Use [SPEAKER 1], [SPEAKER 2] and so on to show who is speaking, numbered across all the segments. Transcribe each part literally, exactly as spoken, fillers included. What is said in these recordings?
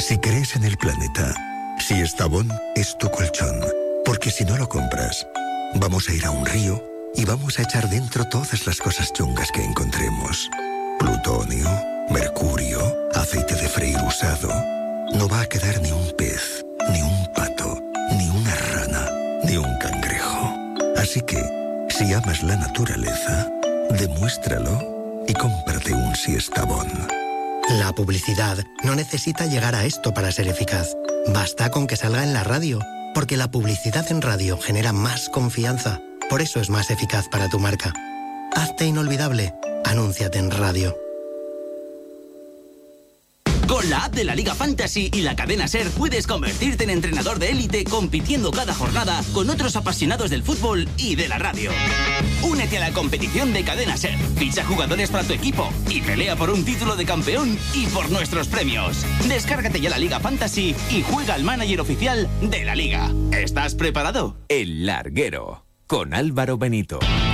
[SPEAKER 1] Si crees en el planeta, si Estavón es tu colchón, porque si no lo compras, vamos a ir a un río y vamos a echar dentro todas las cosas chungas que encontremos. Plutonio, mercurio, aceite de freír usado. No va a quedar ni un pez, ni un pato, ni una rana, ni un cangrejo. Así que, si amas la naturaleza, demuéstralo y cómprate un Siestabón.
[SPEAKER 2] La publicidad no necesita llegar a esto para ser eficaz. Basta con que salga en la radio, porque la publicidad en radio genera más confianza. Por eso es más eficaz para tu marca. Hazte inolvidable. Anúnciate en radio.
[SPEAKER 3] Con la app de la Liga Fantasy y la cadena SER puedes convertirte en entrenador de élite compitiendo cada jornada con otros apasionados del fútbol y de la radio. Únete a la competición de cadena SER, ficha jugadores para tu equipo y pelea por un título de campeón y por nuestros premios. Descárgate ya la Liga Fantasy y juega al manager oficial de la Liga. ¿Estás preparado?
[SPEAKER 4] El Larguero, con Álvaro Benito.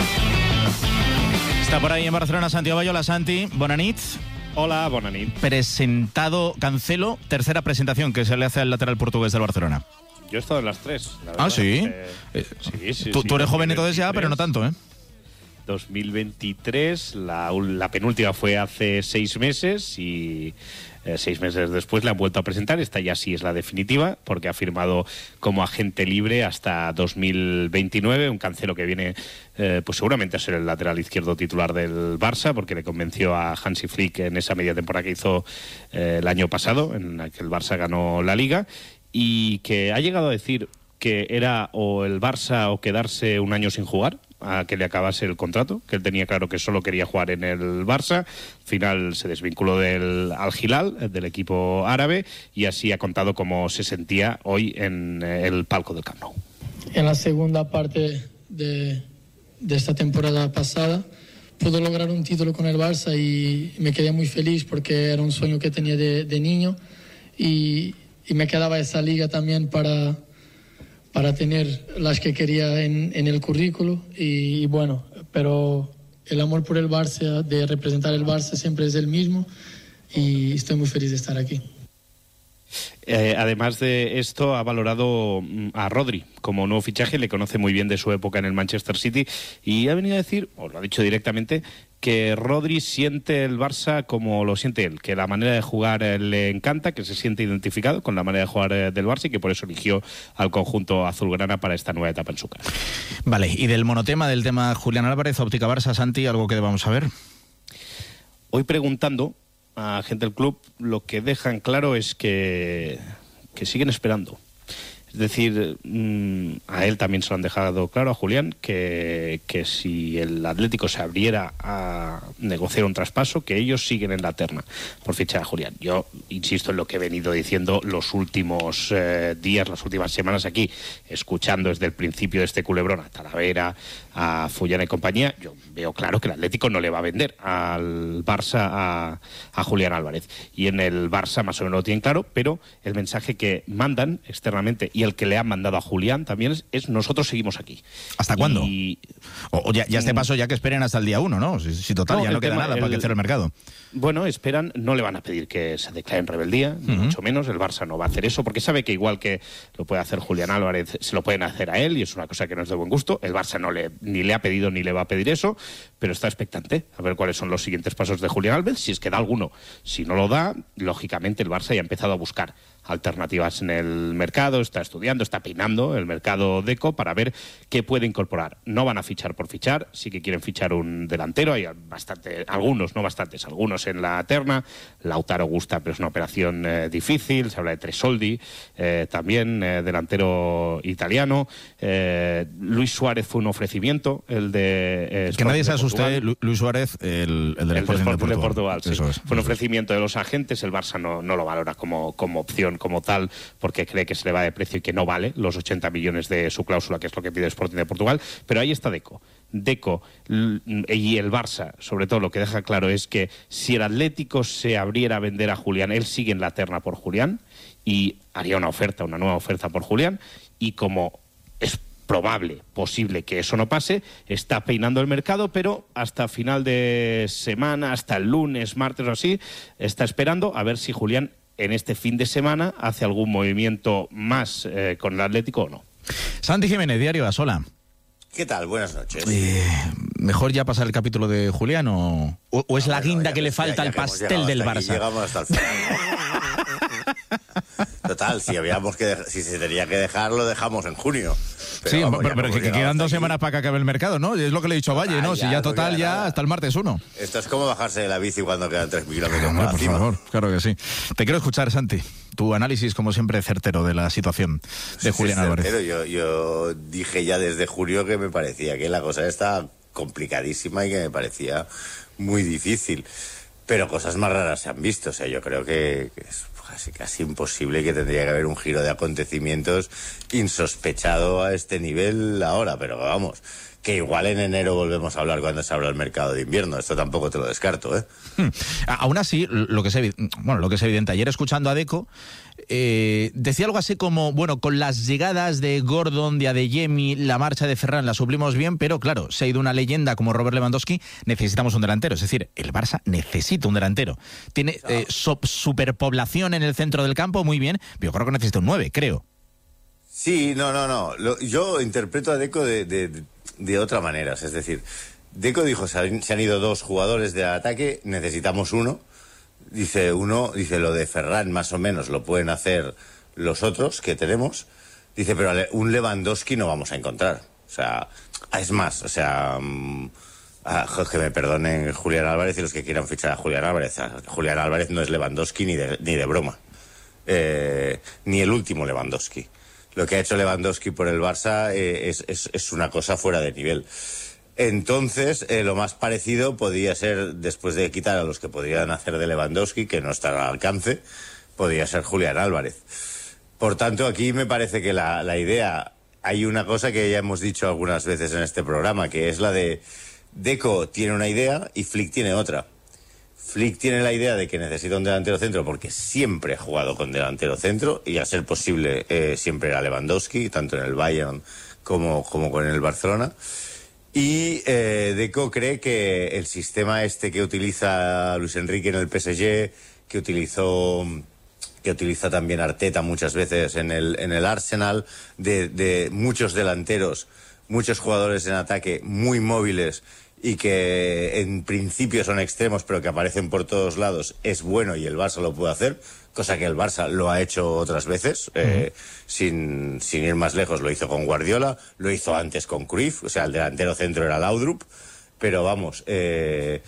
[SPEAKER 5] Está por ahí en Barcelona Santiago Bayola. Santi, bona nit.
[SPEAKER 6] Hola, bona nit.
[SPEAKER 5] Presentado Cancelo, tercera presentación que se le hace al lateral portugués del Barcelona.
[SPEAKER 6] Yo he estado en las tres. La verdad.
[SPEAKER 5] Ah, ¿sí?
[SPEAKER 6] Eh, sí, sí.
[SPEAKER 5] Tú,
[SPEAKER 6] sí,
[SPEAKER 5] tú eres joven
[SPEAKER 6] dos mil veintitrés,
[SPEAKER 5] entonces ya, pero no tanto, ¿eh?
[SPEAKER 6] dos mil veintitrés, la, la penúltima fue hace seis meses y eh, seis meses después la han vuelto a presentar. Esta ya sí es la definitiva, porque ha firmado como agente libre hasta dos mil veintinueve, un Cancelo que viene eh, pues seguramente a ser el lateral izquierdo titular del Barça, porque le convenció a Hansi Flick en esa media temporada que hizo eh, el año pasado, en la que el Barça ganó la Liga, y que ha llegado a decir que era o el Barça o quedarse un año sin jugar, a que le acabase el contrato, que él tenía claro que solo quería jugar en el Barça. Al final se desvinculó del Al Hilal, del equipo árabe, y así ha contado cómo se sentía hoy en el palco del Camp Nou.
[SPEAKER 7] En la segunda parte de, de esta temporada pasada pude lograr un título con el Barça y me quedé muy feliz porque era un sueño que tenía de, de niño y, y me quedaba esa liga también para... para tener las que quería en, en el currículo y, y bueno, pero el amor por el Barça, de representar el Barça siempre es el mismo y estoy muy feliz de estar aquí.
[SPEAKER 6] Eh, además de esto, ha valorado a Rodri como nuevo fichaje, le conoce muy bien de su época en el Manchester City y ha venido a decir, o lo ha dicho directamente, que Rodri siente el Barça como lo siente él, que la manera de jugar le encanta, que se siente identificado con la manera de jugar del Barça y que por eso eligió al conjunto azulgrana para esta nueva etapa en su carrera.
[SPEAKER 5] Vale, y del monotema, del tema Julián Álvarez, Óptica Barça, Santi, ¿algo que debamos saber?
[SPEAKER 6] Hoy preguntando a gente del club, lo que dejan claro es que, que siguen esperando. Es decir, a él también se lo han dejado claro, a Julián, que, que si el Atlético se abriera a negociar un traspaso, que ellos siguen en la terna por fichar a Julián. Yo insisto en lo que he venido diciendo los últimos eh, días, las últimas semanas aquí, escuchando desde el principio de este culebrón a Talavera, a Fullana y compañía. Yo veo claro que el Atlético no le va a vender al Barça a, a Julián Álvarez. Y en el Barça más o menos lo tienen claro, pero el mensaje que mandan externamente y el que le han mandado a Julián también es, es nosotros seguimos aquí.
[SPEAKER 5] ¿Hasta cuándo?
[SPEAKER 6] Y...
[SPEAKER 5] O, o ya, ya este paso ya que esperen hasta el día uno, ¿no? Si, si total, no, ya no queda tema, nada el... para que cierre el mercado.
[SPEAKER 6] Bueno, esperan, no le van a pedir que se declare en rebeldía, ni uh-huh. mucho menos. El Barça no va a hacer eso, porque sabe que igual que lo puede hacer Julián Álvarez, se lo pueden hacer a él, y es una cosa que no es de buen gusto. El Barça no le ni le ha pedido ni le va a pedir eso, pero está expectante a ver cuáles son los siguientes pasos de Julián Álvarez, si es que da alguno. Si no lo da, lógicamente el Barça ya ha empezado a buscar alternativas en el mercado, está estudiando, está peinando el mercado Deco para ver qué puede incorporar. No van a fichar por fichar, sí que quieren fichar un delantero, hay bastante, algunos, no bastantes, algunos en la terna. Lautaro gusta, pero es una operación eh, difícil, se habla de Tresoldi, eh, también eh, delantero italiano. Eh, Luis Suárez fue un ofrecimiento, el de... Eh,
[SPEAKER 5] que nadie se asuste, Lu- Luis Suárez, el, el del
[SPEAKER 6] el
[SPEAKER 5] Sporting de Portugal.
[SPEAKER 6] De Portugal sí.
[SPEAKER 5] Eso es,
[SPEAKER 6] fue un
[SPEAKER 5] eso
[SPEAKER 6] ofrecimiento es. de los agentes, el Barça no, no lo valora como, como opción como tal, porque cree que se le va de precio y que no vale los ochenta millones de su cláusula, que es lo que pide el Sporting de Portugal. Pero ahí está Deco. Deco y el Barça, sobre todo, lo que deja claro es que si el Atlético se abriera a vender a Julián, él sigue en la terna por Julián y haría una oferta, una nueva oferta por Julián, y como es probable, posible que eso no pase, está peinando el mercado, pero hasta final de semana, hasta el lunes, martes o así, está esperando a ver si Julián en este fin de semana hace algún movimiento más eh, con el Atlético o no.
[SPEAKER 5] Santi Jiménez, Diario AS, hola.
[SPEAKER 8] ¿Qué tal? Buenas noches.
[SPEAKER 5] Eh, ¿Mejor ya pasar el capítulo de Julián o, o, o es no, la guinda bueno, que le falta al pastel del Barça?
[SPEAKER 8] Llegamos hasta el final. Total, si habíamos que si se tenía que dejar, lo dejamos en junio.
[SPEAKER 5] Pero, sí, vamos, pero, pero que, que quedan dos aquí. semanas para que acabe el mercado, ¿no? Es lo que le he dicho a Valle, ¿no? Ya, si ya total, ya nada. Hasta el martes uno.
[SPEAKER 8] Esto es como bajarse de la bici cuando quedan tres kilómetros
[SPEAKER 5] no,
[SPEAKER 8] para
[SPEAKER 5] por
[SPEAKER 8] encima.
[SPEAKER 5] favor, claro que sí. Te quiero escuchar, Santi. Tu análisis, como siempre, certero de la situación de sí, Julián Álvarez.
[SPEAKER 8] Yo, yo dije ya desde julio que me parecía que la cosa está complicadísima y que me parecía muy difícil. Pero cosas más raras se han visto. O sea, yo creo que, que es casi, casi imposible, que tendría que haber un giro de acontecimientos insospechado a este nivel ahora. Pero vamos, que igual en enero volvemos a hablar cuando se abra el mercado de invierno. Esto tampoco te lo descarto, ¿eh?
[SPEAKER 5] Hmm. Aún así, lo que es evidente, bueno, lo que es evidente, ayer escuchando a Deco, eh, decía algo así como, bueno, con las llegadas de Gordon, de Adeyemi, la marcha de Ferran la suplimos bien, pero claro, se ha ido una leyenda como Robert Lewandowski, necesitamos un delantero. Es decir, el Barça necesita un delantero. Tiene eh, so, superpoblación en el centro del campo, muy bien, pero yo creo que necesita un nueve, creo.
[SPEAKER 8] Sí, no, no, no. Lo, yo interpreto a Deco de, de, de, de otra manera. Es decir, Deco dijo, se han, se han ido dos jugadores de ataque, necesitamos uno. Dice uno, dice lo de Ferran más o menos lo pueden hacer los otros que tenemos. Dice, pero un Lewandowski no vamos a encontrar. O sea, es más, o sea, um, ah, que me perdonen Julián Álvarez y los que quieran fichar a Julián Álvarez. Julián Álvarez no es Lewandowski ni de, ni de broma. Eh, ni el último Lewandowski. Lo que ha hecho Lewandowski por el Barça eh, es, es, es una cosa fuera de nivel. Entonces, eh, lo más parecido podría ser, después de quitar a los que podrían hacer de Lewandowski, que no están al alcance, podría ser Julián Álvarez. Por tanto, aquí me parece que la, la idea, hay una cosa que ya hemos dicho algunas veces en este programa, que es la de Deco tiene una idea y Flick tiene otra. Flick tiene la idea de que necesita un delantero centro porque siempre ha jugado con delantero centro y a ser posible eh, siempre era Lewandowski, tanto en el Bayern como, como con el Barcelona. Y eh, Deco cree que el sistema este que utiliza Luis Enrique en el P S G, que utilizó, que utiliza también Arteta muchas veces en el, en el Arsenal, de, de muchos delanteros, muchos jugadores en ataque muy móviles y que en principio son extremos pero que aparecen por todos lados, es bueno y el Barça lo puede hacer, cosa que el Barça lo ha hecho otras veces, uh-huh. eh, sin, sin ir más lejos, lo hizo con Guardiola, lo hizo antes con Cruyff, o sea, el delantero centro era Laudrup, pero vamos, eh,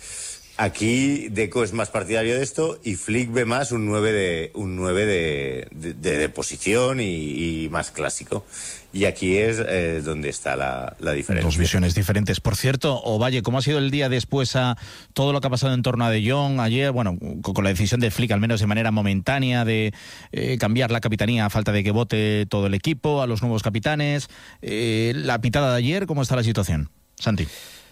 [SPEAKER 8] aquí Deco es más partidario de esto y Flick ve más un nueve de, un nueve de, de, de, de posición y, y más clásico. Y aquí es eh, donde está la, la diferencia.
[SPEAKER 5] Dos visiones diferentes. Por cierto, Ovalle, ¿cómo ha sido el día después a todo lo que ha pasado en torno a De Jong ayer? Bueno, con, con la decisión de Flick, al menos de manera momentánea, de eh, cambiar la capitanía a falta de que vote todo el equipo, a los nuevos capitanes. Eh, la pitada de ayer, ¿cómo está la situación? Santi.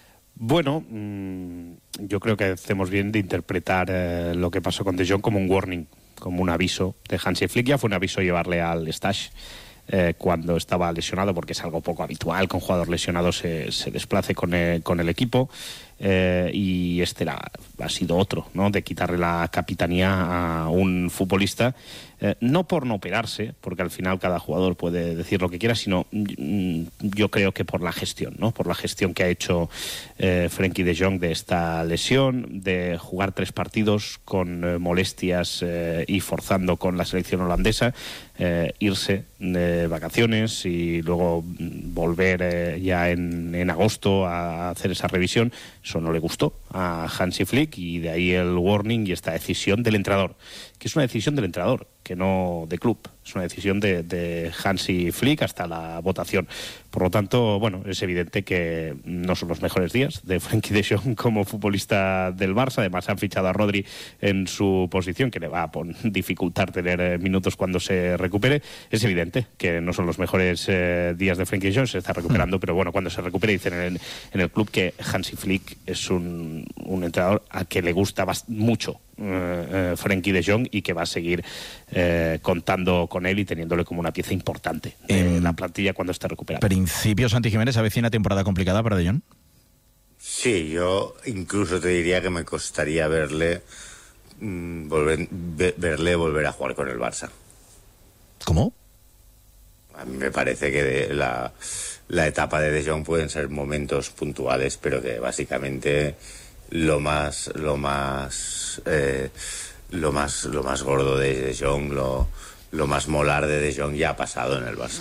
[SPEAKER 6] Bueno, mmm, yo creo que hacemos bien de interpretar eh, lo que pasó con De Jong como un warning, como un aviso de Hansi Flick. Ya fue un aviso llevarle al Stash eh, cuando estaba lesionado, porque es algo poco habitual que un jugador lesionado se, se desplace con el, con el equipo. Eh, y este la, ha sido otro, ¿no? De quitarle la capitanía a un futbolista, eh, no por no operarse, porque al final cada jugador puede decir lo que quiera, sino mm, yo creo que por la gestión, ¿no? Por la gestión que ha hecho eh, Frenkie de Jong de esta lesión, de jugar tres partidos con eh, molestias eh, y forzando con la selección holandesa, eh, irse de vacaciones y luego volver eh, ya en, en agosto a hacer esa revisión. Eso no le gustó a Hansi Flick y de ahí el warning y esta decisión del entrenador, que es una decisión del entrenador, que no de club, es una decisión de, de Hansi Flick hasta la votación. Por lo tanto, bueno, es evidente que no son los mejores días de Frenkie de Jong como futbolista del Barça. Además han fichado a Rodri en su posición, que le va a dificultar tener minutos cuando se recupere. Es evidente que no son los mejores eh, días de Frenkie de Jong, se está recuperando, pero bueno, cuando se recupere dicen en el, en el club que Hansi Flick es un, un entrenador a que le gusta mucho eh, eh, Frenkie de Jong y que va a seguir eh, contando con él y teniéndole como una pieza importante en la plantilla cuando esté recuperado.
[SPEAKER 5] Principio, Santi Jiménez, avecina temporada complicada para De Jong.
[SPEAKER 8] Sí, yo incluso te diría que me costaría verle mm, volver, ve, verle volver a jugar con el Barça.
[SPEAKER 5] ¿Cómo?
[SPEAKER 8] A mí me parece que de la, la etapa de De Jong pueden ser momentos puntuales, pero que básicamente lo más lo más eh, lo más lo más gordo de De Jong, lo, lo más molar de De Jong ya ha pasado en el Barça.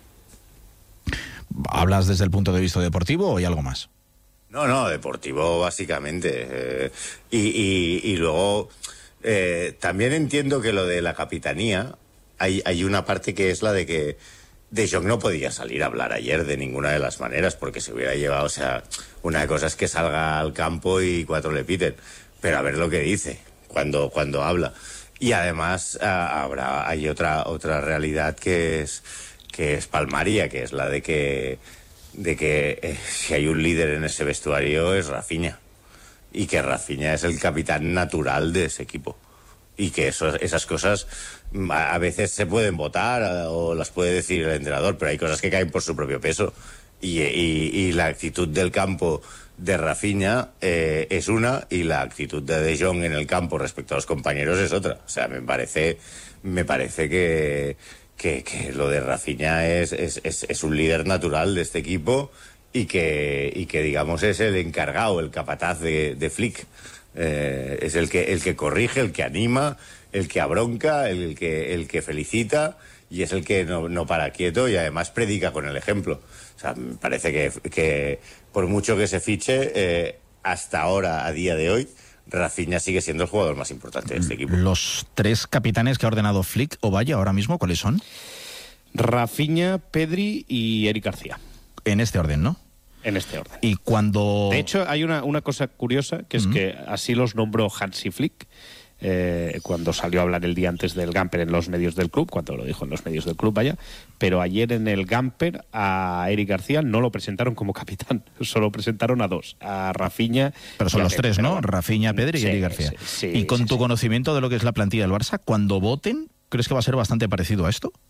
[SPEAKER 5] ¿Hablas desde el punto de vista deportivo o hay algo más?
[SPEAKER 8] No, no, deportivo básicamente. Eh, y, y, y luego eh, también entiendo que lo de la capitanía, hay, hay una parte que es la de que De Jong no podía salir a hablar ayer de ninguna de las maneras porque se hubiera llevado, o sea, una cosa es que salga al campo y cuatro le piten, pero a ver lo que dice cuando, cuando habla. Y además a, habrá hay otra otra realidad que es que es palmaria, que es la de que de que eh, si hay un líder en ese vestuario es Rafinha, y que Rafinha es el capitán natural de ese equipo, y que eso, esas cosas a, a veces se pueden votar a, o las puede decir el entrenador, pero hay cosas que caen por su propio peso, y, y, y la actitud del campo de Rafinha eh, es una, y la actitud de De Jong en el campo respecto a los compañeros es otra. O sea, me parece me parece que Que, que lo de Rafinha es, es, es, es un líder natural de este equipo y que, y que digamos es el encargado, el capataz de, de Flick. Eh, es el que, el que corrige, el que anima, el que abronca, el que, el que felicita, y es el que no, no para quieto y además predica con el ejemplo. O sea, me parece que, que por mucho que se fiche, eh, hasta ahora, a día de hoy, Rafinha sigue siendo el jugador más importante de este equipo.
[SPEAKER 5] Los tres capitanes que ha ordenado Flick o Valle ahora mismo, ¿cuáles son?
[SPEAKER 6] Rafinha, Pedri y Eric García.
[SPEAKER 5] En este orden, ¿no?
[SPEAKER 6] En este orden.
[SPEAKER 5] Y cuando...
[SPEAKER 6] De hecho, hay una, una cosa curiosa, que es uh-huh. que así los nombró Hansi Flick, eh, cuando salió a hablar el día antes del Gamper en los medios del club, cuando lo dijo en los medios del club, vaya, pero ayer en el Gamper a Eric García no lo presentaron como capitán, solo presentaron a dos, a Rafinha...
[SPEAKER 5] Pero son los
[SPEAKER 6] Pedri,
[SPEAKER 5] tres, ¿no?
[SPEAKER 6] bueno,
[SPEAKER 5] Rafinha, Pedri y
[SPEAKER 6] sí,
[SPEAKER 5] Eric García.
[SPEAKER 6] Sí, sí,
[SPEAKER 5] y con
[SPEAKER 6] sí,
[SPEAKER 5] tu
[SPEAKER 6] sí.
[SPEAKER 5] conocimiento de lo que es la plantilla del Barça, cuando voten, ¿crees que va a ser bastante parecido a esto?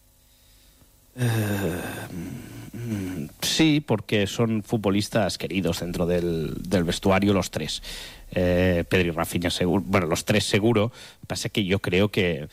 [SPEAKER 6] Uh, sí, porque son futbolistas queridos dentro del, del vestuario los tres. Eh, Pedri y Rafinha seguro, bueno, los tres seguro. Pasa que yo creo que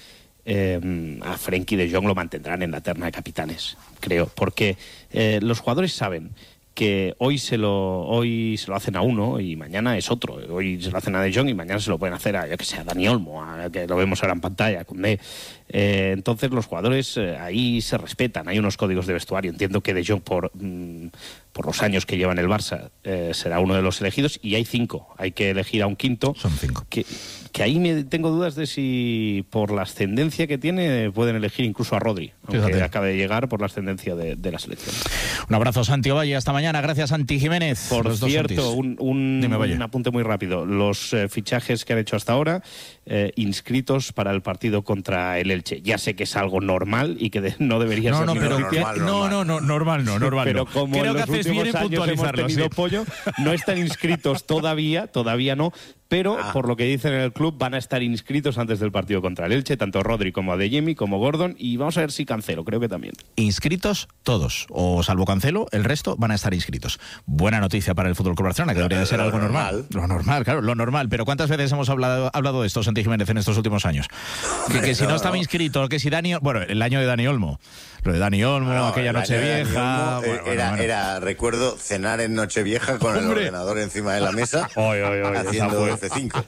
[SPEAKER 6] eh, a Frenkie de Jong lo mantendrán en la terna de capitanes, creo, porque eh, los jugadores saben que hoy se lo hoy se lo hacen a uno y mañana es otro. Hoy se lo hacen a De Jong y mañana se lo pueden hacer a, yo que sé, a Dani Olmo, a, que lo vemos ahora en pantalla, a Koundé. Eh, entonces los jugadores eh, ahí se respetan, hay unos códigos de vestuario. Entiendo que De Jong por, mm, por los años que lleva en el Barça eh, será uno de los elegidos, y hay cinco, hay que elegir a un quinto.
[SPEAKER 5] Son cinco.
[SPEAKER 6] Que, que ahí me tengo dudas de si por la ascendencia que tiene pueden elegir incluso a Rodri, aunque
[SPEAKER 5] Fíjate.
[SPEAKER 6] acabe de llegar por la ascendencia de, de la selección.
[SPEAKER 5] Un abrazo, Santi Ovalle, hasta mañana. Gracias, Santi Jiménez.
[SPEAKER 6] Por
[SPEAKER 5] Los dos
[SPEAKER 6] cierto,
[SPEAKER 5] Santis.
[SPEAKER 6] un, un,
[SPEAKER 5] Dime, Valle.
[SPEAKER 6] un apunte muy rápido. Los eh, fichajes que han hecho hasta ahora, eh, inscritos para el partido contra el Elche. Ya sé que es algo normal y que de, no debería
[SPEAKER 5] No,
[SPEAKER 6] ser
[SPEAKER 5] no,
[SPEAKER 6] ni
[SPEAKER 5] pero
[SPEAKER 6] noticia,
[SPEAKER 8] normal,
[SPEAKER 5] no, no, no, normal no, normal
[SPEAKER 6] pero
[SPEAKER 5] no.
[SPEAKER 6] como
[SPEAKER 5] Creo
[SPEAKER 6] en
[SPEAKER 5] que
[SPEAKER 6] los
[SPEAKER 5] haces bien
[SPEAKER 6] últimos
[SPEAKER 5] en
[SPEAKER 6] años hemos
[SPEAKER 5] puntualizarlo,
[SPEAKER 6] tenido
[SPEAKER 5] sí.
[SPEAKER 6] pollo, no están inscritos todavía, todavía no, pero
[SPEAKER 8] Ah.
[SPEAKER 6] por lo que dicen en el club van a estar inscritos antes del partido contra el Elche, tanto Rodri como Adeyemi, como Gordon, y vamos a ver si Cancelo, creo que también.
[SPEAKER 5] Inscritos todos, o salvo Cancelo, el resto van a estar inscritos. Buena noticia para el Fútbol Club Barcelona, que debería de ser
[SPEAKER 8] Lo
[SPEAKER 5] algo normal.
[SPEAKER 8] normal.
[SPEAKER 5] Lo normal, claro, lo normal. Pero ¿cuántas veces hemos hablado, hablado de esto, Santi Jiménez, en estos últimos años? Que, que si no,
[SPEAKER 8] no,
[SPEAKER 5] estaba
[SPEAKER 8] no.
[SPEAKER 5] inscrito, que si Dani... Bueno, el año de Dani Olmo. Lo de Dani Olmo,
[SPEAKER 8] No,
[SPEAKER 5] aquella
[SPEAKER 8] el año
[SPEAKER 5] noche
[SPEAKER 8] de Dani
[SPEAKER 5] vieja...
[SPEAKER 8] Olmo, eh,
[SPEAKER 5] bueno, bueno,
[SPEAKER 8] era,
[SPEAKER 5] bueno.
[SPEAKER 8] era, recuerdo, cenar en Nochevieja con
[SPEAKER 6] ¡Hombre!
[SPEAKER 8] el ordenador encima de la mesa,
[SPEAKER 6] Oy, oy, oy, esa
[SPEAKER 8] haciendo
[SPEAKER 6] fue.
[SPEAKER 8] F cinco.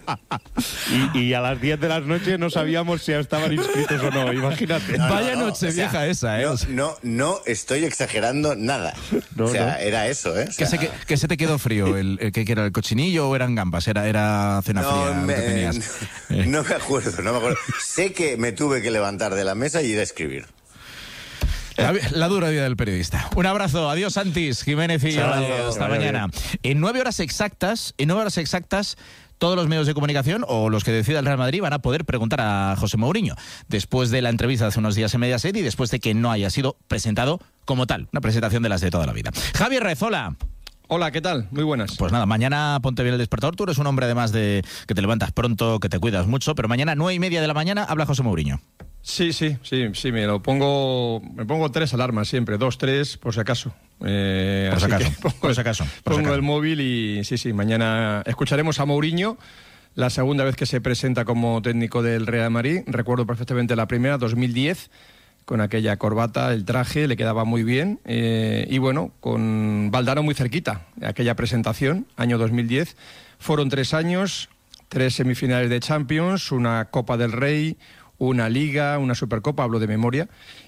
[SPEAKER 6] Y, y a las diez de la noche no sabíamos si estaban inscritos o no, imagínate.
[SPEAKER 8] No, no,
[SPEAKER 5] Vaya
[SPEAKER 8] no,
[SPEAKER 5] noche
[SPEAKER 8] o sea,
[SPEAKER 5] vieja esa, ¿eh?
[SPEAKER 8] No,
[SPEAKER 5] O sea,
[SPEAKER 8] no, no estoy exagerando nada.
[SPEAKER 6] No,
[SPEAKER 8] o sea,
[SPEAKER 6] no.
[SPEAKER 8] era eso, ¿eh? O
[SPEAKER 5] que,
[SPEAKER 8] sea,
[SPEAKER 5] se, que, que se te quedó frío, el, el que que era el cochinillo o eran gambas, era, era cena
[SPEAKER 8] no,
[SPEAKER 5] fría
[SPEAKER 8] me,
[SPEAKER 5] que tenías. Eh.
[SPEAKER 8] no me acuerdo, no me acuerdo. Sé que me tuve que levantar de la mesa y ir a escribir.
[SPEAKER 5] La, la dura vida del periodista. Un abrazo, adiós Santis, Jiménez y
[SPEAKER 6] Chao,
[SPEAKER 5] Ovalle, hasta
[SPEAKER 6] vaya
[SPEAKER 5] mañana. En nueve horas exactas, en nueve horas exactas, todos los medios de comunicación o los que decida el Real Madrid van a poder preguntar a José Mourinho después de la entrevista de hace unos días en Mediaset y después de que no haya sido presentado como tal, una presentación de las de toda la vida. Javier Rezola.
[SPEAKER 9] Hola, ¿qué tal? Muy buenas.
[SPEAKER 5] Pues nada, mañana ponte bien el despertador. Tú eres un hombre además de que te levantas pronto, que te cuidas mucho, pero mañana nueve y media de la mañana habla José Mourinho.
[SPEAKER 9] Sí, sí, sí, sí, me lo pongo, me pongo tres alarmas siempre, dos, tres, por si acaso. Eh,
[SPEAKER 5] Por si
[SPEAKER 9] así
[SPEAKER 5] acaso,
[SPEAKER 9] que pongo,
[SPEAKER 5] por si acaso, por si
[SPEAKER 9] pongo
[SPEAKER 5] acaso.
[SPEAKER 9] el móvil y sí, sí, mañana escucharemos a Mourinho la segunda vez que se presenta como técnico del Real Madrid. Recuerdo perfectamente la primera, dos mil diez, con aquella corbata, el traje, le quedaba muy bien. Eh, y bueno, con Valdano muy cerquita, aquella presentación, año dos mil diez. Fueron tres años, tres semifinales de Champions, una Copa del Rey, una Liga, una Supercopa, hablo de memoria.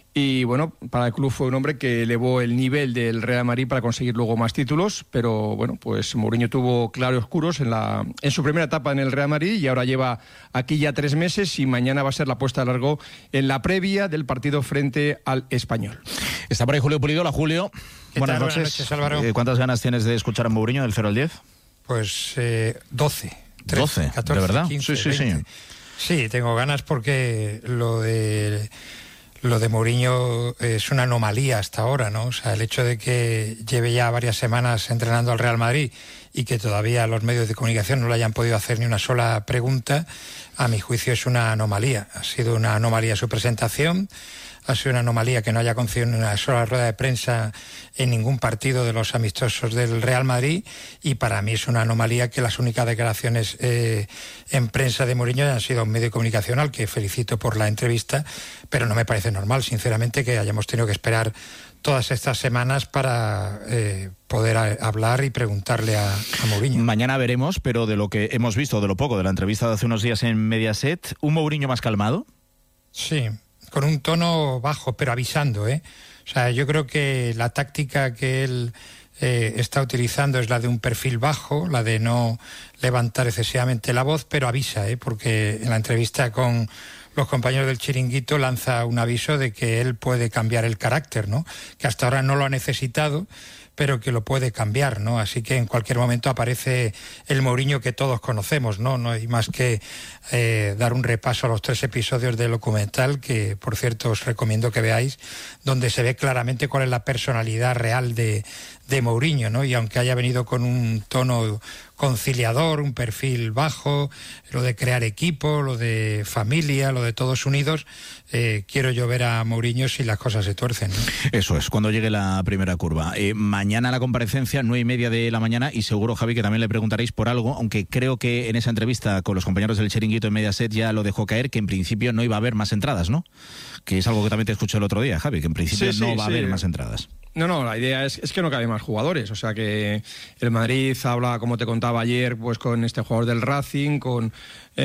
[SPEAKER 9] Y bueno, para el club fue un hombre que elevó el nivel del Real Madrid para conseguir luego más títulos, pero bueno, pues Mourinho tuvo claroscuros en la en su primera etapa en el Real Madrid y ahora lleva aquí ya tres meses y mañana va a ser la puesta a largo en la previa del partido frente al Español.
[SPEAKER 5] Está por ahí Julio Pulido. Hola, Julio. Buenas noches.
[SPEAKER 10] Buenas noches, Álvaro.
[SPEAKER 5] Eh, ¿Cuántas ganas tienes de escuchar a Mourinho del cero al diez?
[SPEAKER 10] Pues eh, doce. trece,
[SPEAKER 5] doce,
[SPEAKER 10] catorce,
[SPEAKER 5] ¿de verdad?
[SPEAKER 10] quince,
[SPEAKER 5] sí, sí,
[SPEAKER 10] veinte.
[SPEAKER 5] sí.
[SPEAKER 10] Sí, tengo ganas porque lo de... Lo de Mourinho es una anomalía hasta ahora, ¿no? O sea, el hecho de que lleve ya varias semanas entrenando al Real Madrid y que todavía los medios de comunicación no le hayan podido hacer ni una sola pregunta, a mi juicio es una anomalía. Ha sido una anomalía su presentación, ha sido una anomalía que no haya concedido una sola rueda de prensa en ningún partido de los amistosos del Real Madrid, y para mí es una anomalía que las únicas declaraciones eh, en prensa de Mourinho han sido un medio de comunicación al que felicito por la entrevista, pero no me parece normal, sinceramente, que hayamos tenido que esperar todas estas semanas para eh, poder a, hablar y preguntarle a, a Mourinho.
[SPEAKER 5] Mañana veremos, pero de lo que hemos visto, de lo poco de la entrevista de hace unos días en Mediaset, ¿un Mourinho más calmado?
[SPEAKER 10] Sí, con un tono bajo, pero avisando, ¿eh? O sea, yo creo que la táctica que él eh, está utilizando es la de un perfil bajo, la de no levantar excesivamente la voz, pero avisa, ¿eh? Porque en la entrevista con los compañeros del Chiringuito lanza un aviso de que él puede cambiar el carácter, ¿no? Que hasta ahora no lo ha necesitado, pero que lo puede cambiar, ¿no? Así que en cualquier momento aparece el Mourinho que todos conocemos, ¿no? No hay más que eh, dar un repaso a los tres episodios del documental, que por cierto os recomiendo que veáis, donde se ve claramente cuál es la personalidad real de, de Mourinho, ¿no? Y aunque haya venido con un tono conciliador, un perfil bajo, lo de crear equipo, lo de familia, lo de todos unidos, eh, quiero yo ver a Mourinho si las cosas se tuercen, ¿no?
[SPEAKER 5] Eso es, cuando llegue la primera curva. Eh, mañana la comparecencia, nueve y media de la mañana, y seguro, Javi, que también le preguntaréis por algo, aunque creo que en esa entrevista con los compañeros del Chiringuito en Mediaset ya lo dejó caer, que en principio no iba a haber más entradas, ¿no? Que es algo que también te escuché el otro día, Javi, que en principio
[SPEAKER 9] sí,
[SPEAKER 5] no
[SPEAKER 9] sí,
[SPEAKER 5] va a
[SPEAKER 9] sí.
[SPEAKER 5] haber más entradas.
[SPEAKER 9] No, no, la idea es, es que no cabe más jugadores. O sea que el Madrid habla, como te contaba ayer, pues con este jugador del Racing, con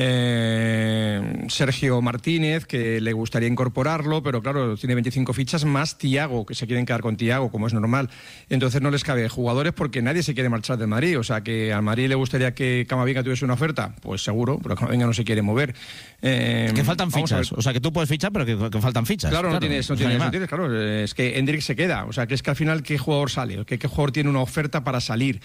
[SPEAKER 9] eh, Sergio Martínez, que le gustaría incorporarlo, pero claro, tiene veinticinco fichas más Thiago, que se quieren quedar con Thiago, como es normal. Entonces no les cabe jugadores porque nadie se quiere marchar del Madrid. O sea que al Madrid le gustaría que Camavinga tuviese una oferta, pues seguro, pero Camavinga no se quiere mover. Eh,
[SPEAKER 5] que faltan fichas, o sea que tú puedes fichar, pero que, que faltan fichas.
[SPEAKER 9] Claro,
[SPEAKER 5] claro,
[SPEAKER 9] no tienes, no tienes, no tienes, claro, es que Endrick se queda, o sea que es que al final ¿qué jugador sale? ¿Qué, qué jugador tiene una oferta para salir?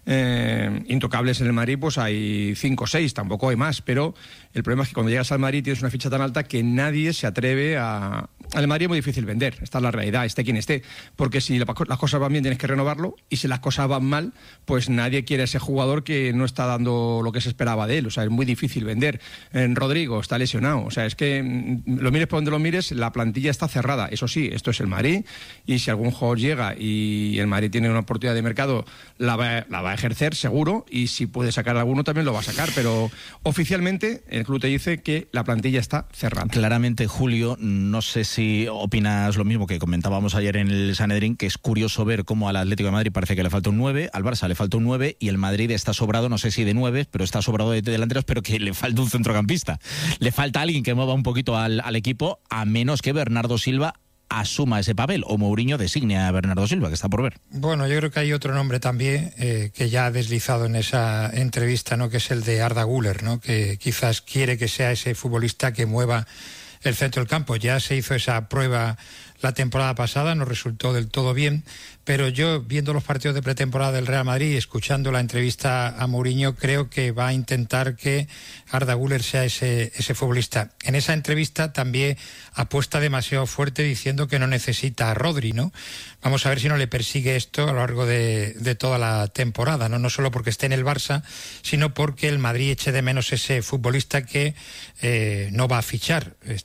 [SPEAKER 9] Eh, intocables en el Madrid pues hay cinco o seis, tampoco hay más, pero el problema es que cuando llegas al Madrid tienes una ficha tan alta que nadie se atreve a... Al Madrid es muy difícil vender, esta es la realidad, esté quien esté, porque si las cosas van bien tienes que renovarlo, y si las cosas van mal, pues nadie quiere a ese jugador que no está dando lo que se esperaba de él. O sea, es muy difícil vender. En Rodrigo está lesionado, o sea, es que lo mires por donde lo mires, la plantilla está cerrada. Eso sí, esto es el Madrid, y si algún jugador llega y el Madrid tiene una oportunidad de mercado, la va, la va a ejercer seguro, y si puede sacar alguno también lo va a sacar, pero oficialmente el club te dice que la plantilla está cerrada.
[SPEAKER 5] Claramente, Julio, no sé si opinas lo mismo que comentábamos ayer en el Sanedrín, que es curioso ver cómo al Atlético de Madrid parece que le falta un nueve, al Barça le falta un nueve, y el Madrid está sobrado, no sé si de nueve, pero está sobrado de delanteros, pero que le falta un centrocampista. Le falta alguien que mueva un poquito al, al equipo, a menos que Bernardo Silva asuma ese papel, o Mourinho designe a Bernardo Silva, que está por ver.
[SPEAKER 10] Bueno, yo creo que hay otro nombre también eh, que ya ha deslizado en esa entrevista, ¿no? Que es el de Arda Güler, ¿no? Que quizás quiere que sea ese futbolista que mueva el centro del campo. Ya se hizo esa prueba la temporada pasada, no resultó del todo bien, pero yo, viendo los partidos de pretemporada del Real Madrid y escuchando la entrevista a Mourinho, creo que va a intentar que Arda Güler sea ese, ese futbolista. En esa entrevista también apuesta demasiado fuerte diciendo que no necesita a Rodri, ¿no? Vamos a ver si no le persigue esto a lo largo de, de toda la temporada, ¿no? No solo porque esté en el Barça, sino porque el Madrid eche de menos ese futbolista que eh, no va a fichar. Está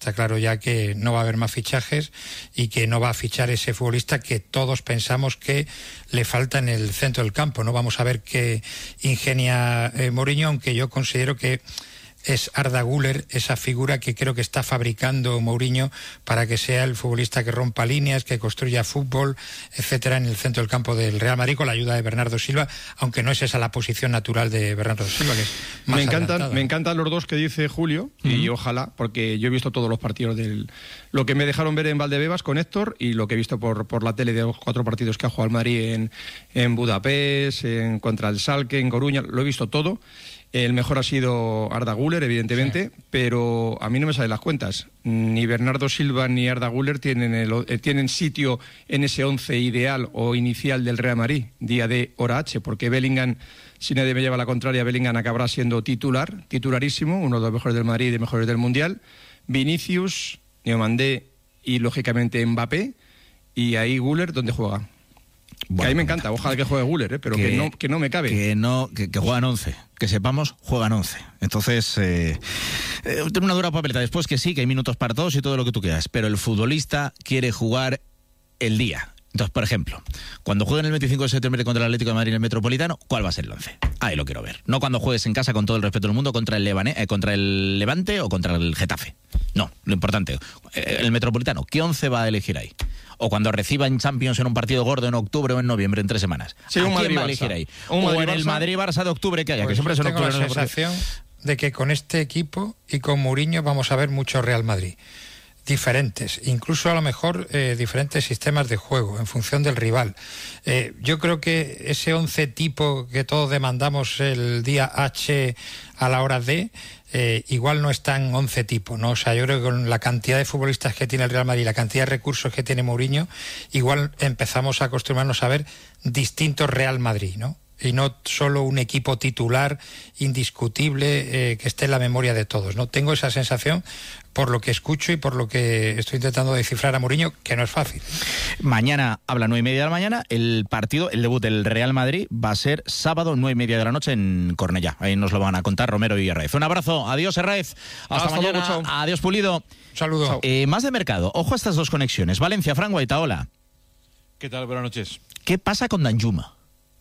[SPEAKER 10] está claro ya que no va a haber más fichajes y que no va a fichar ese futbolista que todos pensamos que le falta en el centro del campo. No vamos a ver qué ingenia eh, Mourinho, aunque yo considero que es Arda Güler esa figura que creo que está fabricando Mourinho para que sea el futbolista que rompa líneas, que construya fútbol, etcétera, en el centro del campo del Real Madrid, con la ayuda de Bernardo Silva, aunque no es esa la posición natural de Bernardo Silva, que es más
[SPEAKER 9] me encantan
[SPEAKER 10] adelantada.
[SPEAKER 9] Me encantan los dos que dice Julio, uh-huh. y ojalá, porque yo he visto todos los partidos del lo que me dejaron ver en Valdebebas con Héctor y lo que he visto por, por la tele de los cuatro partidos que ha jugado el Madrid en, en Budapest, en contra el Schalke, en Coruña, lo he visto todo. El mejor ha sido Arda Güler, evidentemente, sí. pero a mí no me salen las cuentas. Ni Bernardo Silva ni Arda Güler tienen, el, eh, tienen sitio en ese once ideal o inicial del Real Madrid, día de hora H, porque Bellingham, si nadie me lleva la contraria, Bellingham acabará siendo titular, titularísimo, uno de los mejores del Madrid y de mejores del Mundial. Vinicius, Diomandé y, lógicamente, Mbappé. Y ahí Güler, ¿dónde juega? Bueno, que a mí me encanta, ojalá que juegue Güler, ¿eh? pero que, que, no, que no me cabe.
[SPEAKER 5] Que no, que, que juegan once, que sepamos, juegan once. Entonces, eh, eh, tengo una dura papeleta. Después que sí, que hay minutos para todos y todo lo que tú quieras, pero el futbolista quiere jugar el día. Entonces, por ejemplo, cuando jueguen el veinticinco de septiembre contra el Atlético de Madrid en el Metropolitano, ¿cuál va a ser el once? Ahí lo quiero ver. No cuando juegues en casa, con todo el respeto del mundo, contra el, Levane, eh, contra el Levante o contra el Getafe. No, lo importante, eh, el Metropolitano, ¿qué once va a elegir ahí? O cuando reciba en Champions en un partido gordo en octubre o en noviembre, en tres semanas.
[SPEAKER 9] Sí,
[SPEAKER 5] ¿A
[SPEAKER 9] un
[SPEAKER 5] quién
[SPEAKER 9] Madrid
[SPEAKER 5] va a elegir ahí?
[SPEAKER 9] Un
[SPEAKER 5] o en el Madrid-Barça de octubre que haya,
[SPEAKER 10] pues
[SPEAKER 5] que siempre es en
[SPEAKER 10] tengo
[SPEAKER 5] octubre.
[SPEAKER 10] la sensación de que con este equipo y con Mourinho vamos a ver mucho Real Madrid. Diferentes, incluso a lo mejor eh, diferentes sistemas de juego en función del rival. Eh, yo creo que ese once tipo que todos demandamos el día H a la hora D, eh, igual no es tan once tipo, ¿no? O sea, yo creo que con la cantidad de futbolistas que tiene el Real Madrid, la cantidad de recursos que tiene Mourinho, igual empezamos a acostumbrarnos a ver distintos Real Madrid, ¿no? Y no solo un equipo titular indiscutible eh, que esté en la memoria de todos, ¿no? Tengo esa sensación por lo que escucho y por lo que estoy intentando descifrar a Mourinho, que no es fácil.
[SPEAKER 5] Mañana, a las nueve y media de la mañana, el partido, el debut del Real Madrid va a ser sábado, nueve y media de la noche en Cornellá. Ahí nos lo van a contar Romero y Herraiz. Un abrazo, adiós Herraiz. Hasta, Hasta mañana, luego, adiós Pulido.
[SPEAKER 10] Un saludo.
[SPEAKER 5] Eh, más de mercado, ojo a estas dos conexiones. Valencia, Fran Guaitaola.
[SPEAKER 11] ¿Qué tal? Buenas noches.
[SPEAKER 5] ¿Qué pasa con Danjuma?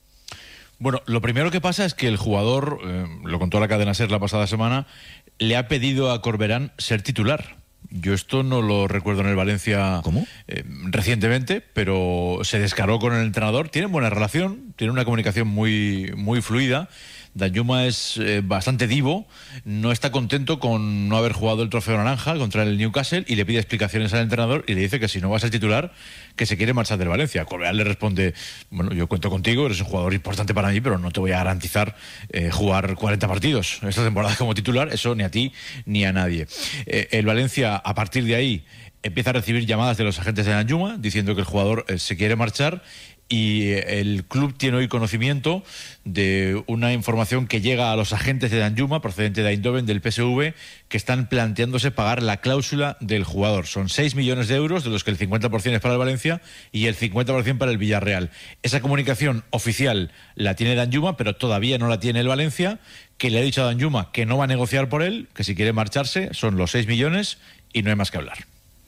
[SPEAKER 11] Bueno, lo primero que pasa es que el jugador, eh, lo contó la cadena SER la pasada semana, le ha pedido a Corberán ser titular. Yo esto no lo recuerdo en el Valencia
[SPEAKER 5] ¿Cómo?
[SPEAKER 11] Eh, recientemente, pero se descargó con el entrenador. Tienen buena relación, tienen una comunicación muy, muy fluida. Danjuma es eh, bastante divo, no está contento con no haber jugado el trofeo naranja contra el Newcastle y le pide explicaciones al entrenador y le dice que si no va a ser titular, que se quiere marchar del Valencia. Corbeán le responde, bueno, yo cuento contigo, eres un jugador importante para mí, pero no te voy a garantizar eh, jugar cuarenta partidos esta temporada como titular, eso ni a ti ni a nadie. Eh, el Valencia, a partir de ahí, empieza a recibir llamadas de los agentes de Danjuma diciendo que el jugador eh, se quiere marchar. Y el club tiene hoy conocimiento de una información que llega a los agentes de Danjuma, procedente de Eindhoven, del P S V, que están planteándose pagar la cláusula del jugador. Son seis millones de euros, de los que el cincuenta por ciento es para el Valencia y el cincuenta por ciento para el Villarreal. Esa comunicación oficial la tiene Danjuma, pero todavía no la tiene el Valencia, que le ha dicho a Danjuma que no va a negociar por él, que si quiere marcharse son los seis millones y no hay más que hablar.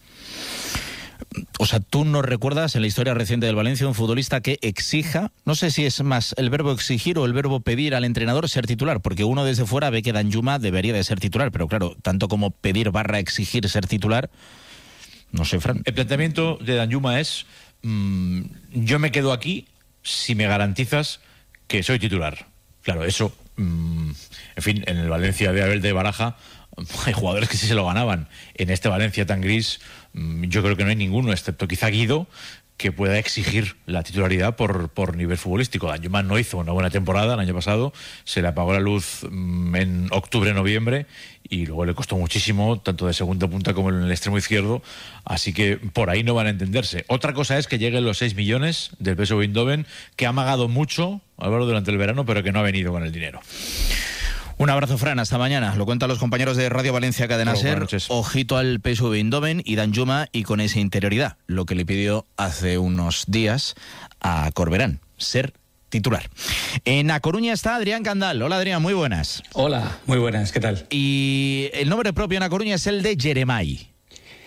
[SPEAKER 5] O sea, ¿tú no recuerdas en la historia reciente del Valencia un futbolista que exija, no sé si es más el verbo exigir o el verbo pedir al entrenador ser titular? Porque uno desde fuera ve que Danjuma debería de ser titular, pero claro, tanto como pedir barra exigir ser titular, no sé, Fran.
[SPEAKER 11] El planteamiento de Danjuma es, mmm, yo me quedo aquí si me garantizas que soy titular. Claro, eso, mmm, en fin, en el Valencia de Abel de Baraja hay jugadores que sí se lo ganaban. En este Valencia tan gris, yo creo que no hay ninguno, excepto quizá Guido, que pueda exigir la titularidad por, por nivel futbolístico. Danjuma no hizo una buena temporada el año pasado, se le apagó la luz en octubre-noviembre y luego le costó muchísimo, tanto de segunda punta como en el extremo izquierdo, así que por ahí no van a entenderse. Otra cosa es que lleguen los seis millones del P S V Eindhoven, que ha amagado mucho, Álvaro, durante el verano, pero que no ha venido con el dinero.
[SPEAKER 5] Un abrazo, Fran, hasta mañana. Lo cuentan los compañeros de Radio Valencia Cadena SER. Ojito al P S V Eindhoven y Danjuma, y con esa interioridad, lo que le pidió hace unos días a Corberán, ser titular. En A Coruña está Adrián Candal. Hola, Adrián, muy buenas.
[SPEAKER 12] Hola, muy buenas, ¿qué tal?
[SPEAKER 5] Y el nombre propio en A Coruña es el de Jeremai.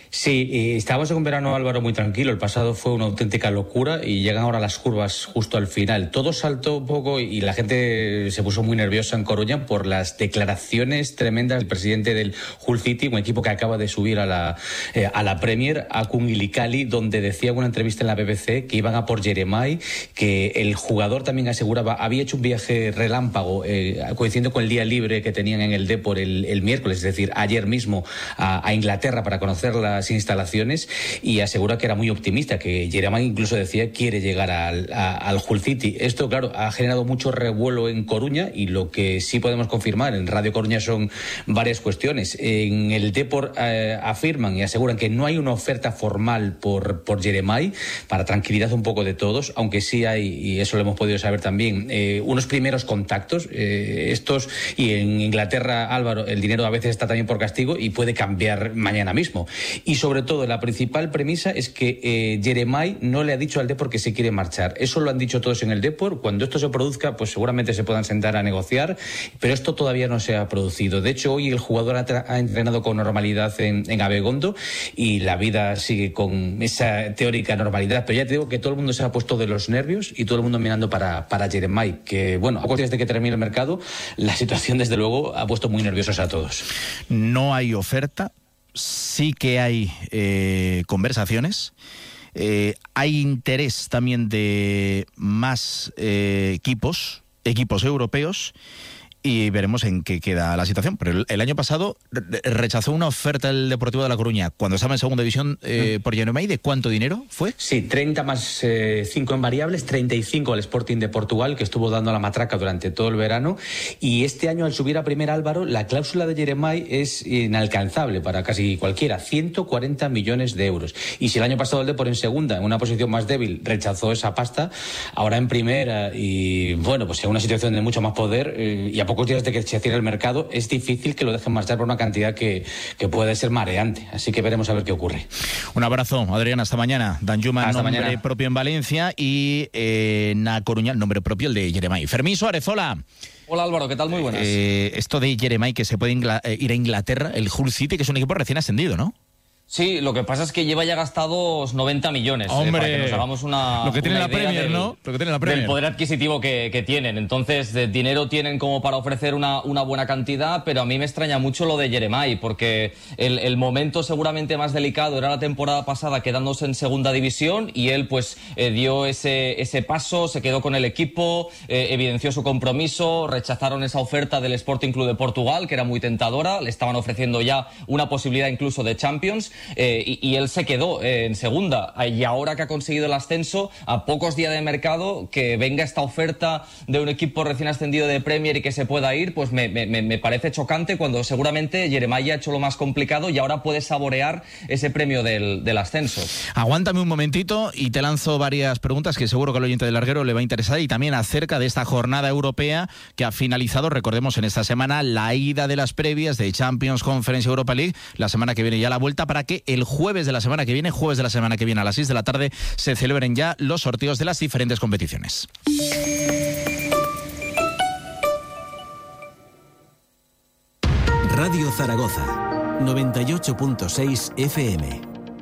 [SPEAKER 12] Sí, y estábamos en un verano, Álvaro, muy tranquilo. El pasado fue una auténtica locura y llegan ahora las curvas justo al final. Todo saltó un poco y la gente se puso muy nerviosa en Coruña por las declaraciones tremendas del presidente del Hull City, un equipo que acaba de subir a la, eh, a la Premier, a Kungilikali, donde decía en una entrevista en la B B C que iban a por Jeremai, que el jugador también aseguraba, había hecho un viaje relámpago, eh, coincidiendo con el día libre que tenían en el Depor el, el miércoles, es decir, ayer mismo a, a Inglaterra para conocer las instalaciones, y asegura que era muy optimista, que Jeremai incluso decía quiere llegar al, a, al Hull City. Esto, claro, ha generado mucho revuelo en Coruña, y lo que sí podemos confirmar en Radio Coruña son varias cuestiones. En el Depor eh, afirman y aseguran que no hay una oferta formal por, por Jeremai, para tranquilidad un poco de todos, aunque sí hay, y eso lo hemos podido saber también, eh, unos primeros contactos, eh, estos, y en Inglaterra, Álvaro, el dinero a veces está también por castigo y puede cambiar mañana mismo. Y sobre todo, la principal premisa es que eh, Jeremai no le ha dicho al Depor que se quiere marchar. Eso lo han dicho todos en el Depor. Cuando esto se produzca, pues seguramente se puedan sentar a negociar, pero esto todavía no se ha producido. De hecho, hoy el jugador ha, ha entrenado con normalidad en, en Abegondo, y la vida sigue con esa teórica normalidad. Pero ya te digo que todo el mundo se ha puesto de los nervios y todo el mundo mirando para, para Jeremai, que, bueno, a pocos días de que termine el mercado, la situación, desde luego, ha puesto muy nerviosos a todos.
[SPEAKER 5] No hay oferta. Sí que hay eh, conversaciones, eh, hay interés también de más eh, equipos, equipos europeos, y veremos en qué queda la situación. Pero el, el año pasado re rechazó una oferta el Deportivo de La Coruña cuando estaba en segunda división eh, mm. por Jeremai. ¿De cuánto dinero fue?
[SPEAKER 12] Sí, treinta más eh, cinco en variables, treinta y cinco al Sporting de Portugal, que estuvo dando la matraca durante todo el verano. Y este año, al subir a Primera, Álvaro, la cláusula de Jeremai es inalcanzable para casi cualquiera, ciento cuarenta millones de euros. Y si el año pasado el Depor en segunda, en una posición más débil, rechazó esa pasta, ahora en Primera, y bueno, pues en una situación de mucho más poder, eh, y a poco pocos días de que se cierre el mercado, es difícil que lo dejen marchar por una cantidad que, que puede ser mareante. Así que veremos a ver qué ocurre.
[SPEAKER 5] Un abrazo, Adrián, hasta mañana. Danjuma,
[SPEAKER 12] hasta
[SPEAKER 5] nombre
[SPEAKER 12] mañana.
[SPEAKER 5] propio en Valencia, y eh, na Coruña, nombre propio el de Jeremai. Fermín Suárez, hola.
[SPEAKER 13] Hola Álvaro, ¿qué tal? Muy buenas.
[SPEAKER 5] Eh, esto de Jeremai, que se puede ingla eh, ir a Inglaterra, el Hull City, que es un equipo recién ascendido, ¿no?
[SPEAKER 13] Sí, lo que pasa es que lleva ya gastados noventa millones.
[SPEAKER 5] Hombre,
[SPEAKER 13] eh, para que nos hagamos una
[SPEAKER 5] lo que tiene
[SPEAKER 13] una
[SPEAKER 5] la
[SPEAKER 13] idea
[SPEAKER 5] Premier,
[SPEAKER 13] del,
[SPEAKER 5] ¿no? Lo que tiene la Premier.
[SPEAKER 13] Del poder adquisitivo que, que tienen. Entonces, de dinero tienen como para ofrecer una, una buena cantidad, pero a mí me extraña mucho lo de Jeremai, porque el, el momento seguramente más delicado era la temporada pasada, quedándose en segunda división, y él pues eh, dio ese, ese paso, se quedó con el equipo, eh, evidenció su compromiso, rechazaron esa oferta del Sporting Club de Portugal, que era muy tentadora, le estaban ofreciendo ya una posibilidad incluso de Champions, eh, y, y él se quedó eh, en segunda, y ahora que ha conseguido el ascenso, a pocos días de mercado, que venga esta oferta de un equipo recién ascendido de Premier y que se pueda ir, pues me, me, me parece chocante, cuando seguramente Jeremai ha hecho lo más complicado y ahora puede saborear ese premio del, del ascenso.
[SPEAKER 5] Aguántame un momentito y te lanzo varias preguntas que seguro que al oyente del Larguero le va a interesar, y también acerca de esta jornada europea que ha finalizado, recordemos, en esta semana la ida de las previas de Champions, Conference, Europa League. La semana que viene ya la vuelta, para que el jueves de la semana que viene, jueves de la semana que viene a las seis de la tarde, se celebren ya los sorteos de las diferentes competiciones.
[SPEAKER 14] Radio Zaragoza, noventa y ocho punto seis F M.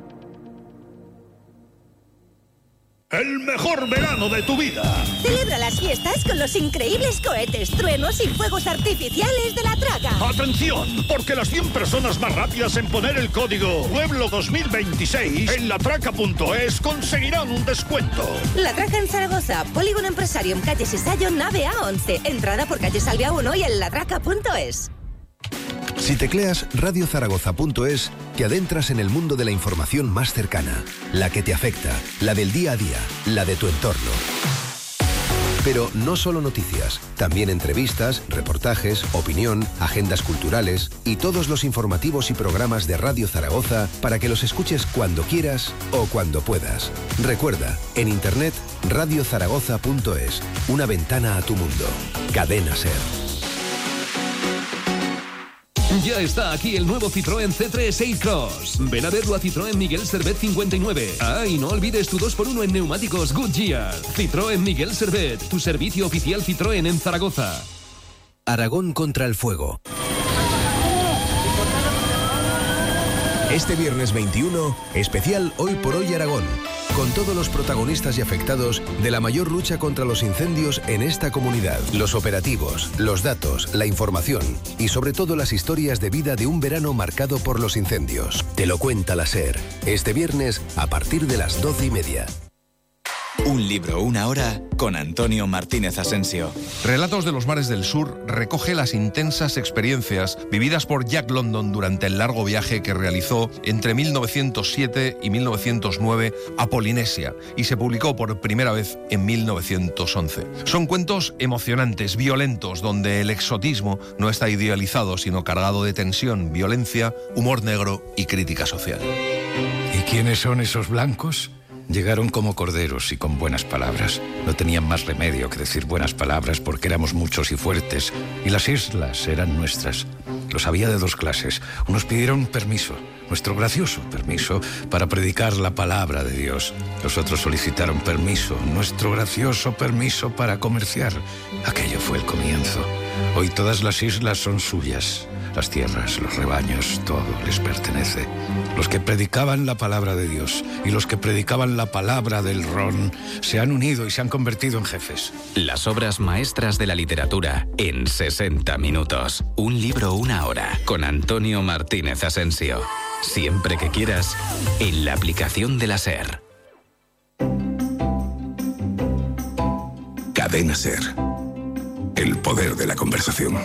[SPEAKER 15] El mejor verano de tu vida.
[SPEAKER 16] Celebra las fiestas con los increíbles cohetes, truenos y fuegos artificiales de La Traca.
[SPEAKER 15] ¡Atención! Porque las cien personas más rápidas en poner el código Pueblo dos mil veintiséis en latraca punto es conseguirán un descuento.
[SPEAKER 16] La Traca en Zaragoza, Polígono Empresarium, calle Sisayo, nave A once. Entrada por calle Salvia uno y en latraca punto es.
[SPEAKER 17] Si tecleas radio zaragoza punto es, te adentras en el mundo de la información más cercana, la que te afecta, la del día a día, la de tu entorno. Pero no solo noticias, también entrevistas, reportajes, opinión, agendas culturales y todos los informativos y programas de Radio Zaragoza para que los escuches cuando quieras o cuando puedas. Recuerda, en internet radio zaragoza punto es, una ventana a tu mundo. Cadena SER.
[SPEAKER 18] Ya está aquí el nuevo Citroën C tres A-Cross. Ven a verlo a Citroën Miguel Servet cincuenta y nueve. Ah, y no olvides tu dos por uno en neumáticos Goodyear. Citroën Miguel Servet, tu servicio oficial Citroën en Zaragoza.
[SPEAKER 17] Aragón contra el fuego. Este viernes veintiuno, especial Hoy por Hoy Aragón, con todos los protagonistas y afectados de la mayor lucha contra los incendios en esta comunidad. Los operativos, los datos, la información y sobre todo las historias de vida de un verano marcado por los incendios. Te lo cuenta la SER, este viernes a partir de las doce y media.
[SPEAKER 19] Un libro, una hora, con Antonio Martínez Asensio.
[SPEAKER 20] Relatos de los mares del sur recoge las intensas experiencias vividas por Jack London durante el largo viaje que realizó entre mil novecientos siete y mil novecientos nueve a Polinesia y se publicó por primera vez en mil novecientos once. Son cuentos emocionantes, violentos, donde el exotismo no está idealizado, sino cargado de tensión, violencia, humor negro y crítica social.
[SPEAKER 21] ¿Y quiénes son esos blancos? Llegaron como corderos y con buenas palabras. No tenían más remedio que decir buenas palabras porque éramos muchos y fuertes. Y las islas eran nuestras. Los había de dos clases. Unos pidieron permiso, nuestro gracioso permiso, para predicar la palabra de Dios. Los otros solicitaron permiso, nuestro gracioso permiso para comerciar. Aquello fue el comienzo. Hoy todas las islas son suyas. Las tierras, los rebaños, todo les pertenece. Los que predicaban la palabra de Dios y los que predicaban la palabra del ron se han unido y se han convertido en jefes.
[SPEAKER 22] Las obras maestras de la literatura en sesenta minutos. Un libro, una hora, con Antonio Martínez Asensio. Siempre que quieras, en la aplicación de la SER.
[SPEAKER 23] Cadena SER. El poder de la conversación.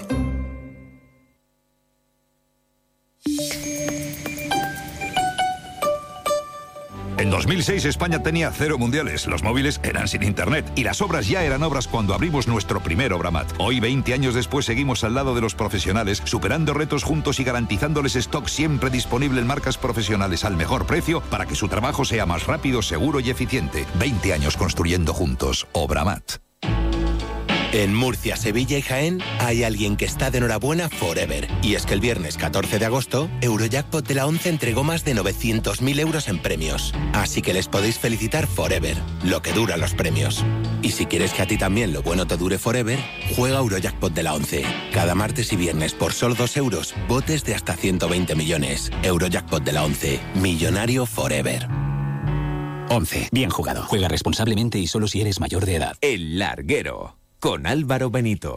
[SPEAKER 24] En dos mil seis España tenía cero mundiales, los móviles eran sin internet y las obras ya eran obras cuando abrimos nuestro primer Obramat. Hoy, veinte años después, seguimos al lado de los profesionales, superando retos juntos y garantizándoles stock siempre disponible en marcas profesionales al mejor precio para que su trabajo sea más rápido, seguro y eficiente. veinte años construyendo juntos. Obramat.
[SPEAKER 25] En Murcia, Sevilla y Jaén hay alguien que está de enhorabuena forever. Y es que el viernes catorce de agosto, Eurojackpot de la once entregó más de novecientos mil euros en premios. Así que les podéis felicitar forever, lo que duran los premios. Y si quieres que a ti también lo bueno te dure forever, juega Eurojackpot de la once. Cada martes y viernes por solo dos euros, botes de hasta ciento veinte millones. Eurojackpot de la once, millonario forever.
[SPEAKER 22] once. Bien jugado. Juega responsablemente y solo si eres mayor de edad.
[SPEAKER 4] El Larguero, con Álvaro Benito.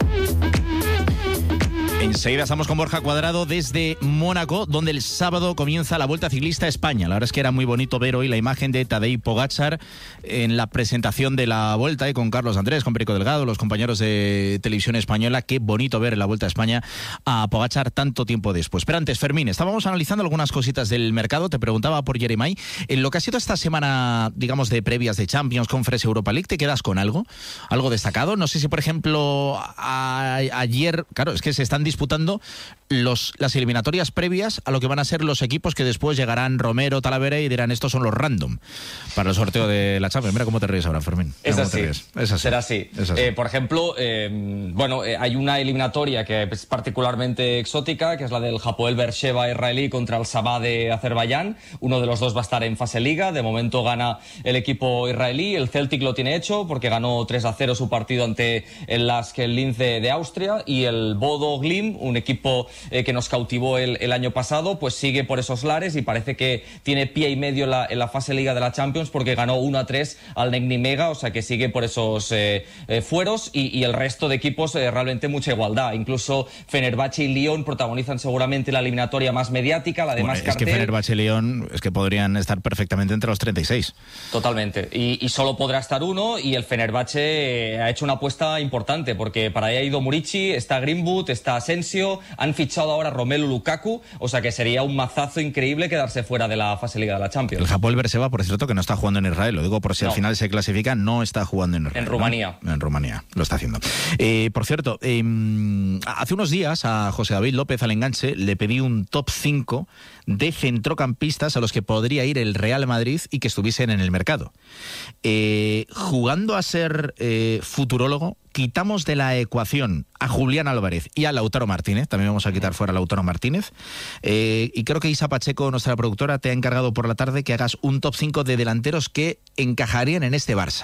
[SPEAKER 5] Enseguida estamos con Borja Cuadrado desde Mónaco, donde el sábado comienza la Vuelta Ciclista a España. La verdad es que era muy bonito ver hoy la imagen de Tadej Pogačar en la presentación de la Vuelta, eh, con Carlos Andrés, con Perico Delgado, los compañeros de Televisión Española. Qué bonito ver en la Vuelta a España a Pogačar tanto tiempo después. Pero antes, Fermín, estábamos analizando algunas cositas del mercado. Te preguntaba por Jeremai. En lo que ha sido esta semana, digamos, de previas de Champions, Conference, Europa League, ¿te quedas con algo? ¿Algo destacado? No sé si, por ejemplo, a, ayer, claro, es que se están disputando los, las eliminatorias previas a lo que van a ser los equipos que después llegarán Romero, Talavera y dirán estos son los random para el sorteo de la Champions. Mira cómo te ríes ahora, Fermín.
[SPEAKER 13] Es así.
[SPEAKER 5] es así.
[SPEAKER 13] Será así.
[SPEAKER 5] Es así.
[SPEAKER 13] Eh, por ejemplo, eh, bueno, eh, hay una eliminatoria que es particularmente exótica, que es la del Hapoel Beersheva israelí contra el Sabah de Azerbaiyán. Uno de los dos va a estar en fase liga. De momento gana el equipo israelí. El Celtic lo tiene hecho porque ganó tres a cero su partido ante el Lask Linz de, de Austria. Y el Bodo Glimt, un equipo eh, que nos cautivó el, el año pasado, pues sigue por esos lares y parece que tiene pie y medio en la, en la fase liga de la Champions porque ganó uno a tres al Negni Mega, o sea que sigue por esos eh, eh, fueros y, y el resto de equipos eh, realmente mucha igualdad. Incluso Fenerbahce y Lyon protagonizan seguramente la eliminatoria más mediática, la de
[SPEAKER 5] bueno,
[SPEAKER 13] más cartel.
[SPEAKER 5] Es que Fenerbahce y Lyon es que podrían estar perfectamente entre los treinta y seis.
[SPEAKER 13] Totalmente. Y, y solo podrá estar uno y el Fenerbahce ha hecho una apuesta importante porque para ahí ha ido Murici, está Greenwood, está Asensio, han fichado ahora a Romelu Lukaku, o sea que sería un mazazo increíble quedarse fuera de la fase liga de la Champions.
[SPEAKER 5] El Hapoel Beersheva, por cierto, que no está jugando en Israel, lo digo por si no. al final se clasifica, no está jugando en Israel.
[SPEAKER 13] En Rumanía.
[SPEAKER 5] ¿no? En Rumanía, lo está haciendo. Eh, por cierto, eh, hace unos días a José David López al enganche le pedí un top cinco de centrocampistas a los que podría ir el Real Madrid y que estuviesen en el mercado. Eh, jugando a ser eh, futurólogo, quitamos de la ecuación a Julián Álvarez y a Lautaro Martínez, también vamos a quitar fuera a Lautaro Martínez, eh, y creo que Isa Pacheco, nuestra productora, te ha encargado por la tarde que hagas un top cinco de delanteros que encajarían en este Barça.